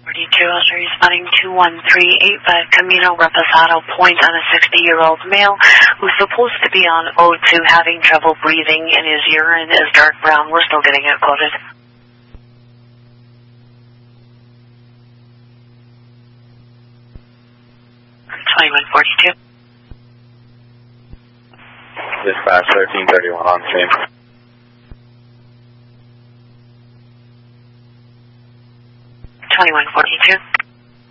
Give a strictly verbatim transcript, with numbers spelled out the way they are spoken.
forty-two, I'll show you spotting two one three eight five Camino Reposado Point on a sixty-year-old male who's supposed to be on O two having trouble breathing and his urine is dark brown. We're still getting it quoted. twenty-one forty-two. Dispatch thirteen thirty-one on scene. twenty-one forty-two.